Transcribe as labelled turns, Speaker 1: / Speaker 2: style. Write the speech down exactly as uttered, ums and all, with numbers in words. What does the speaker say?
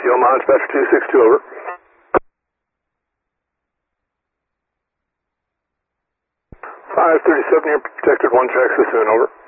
Speaker 1: Omaha, Dispatcher two six two, over. five thirty-seven, you're protected, one track system, over.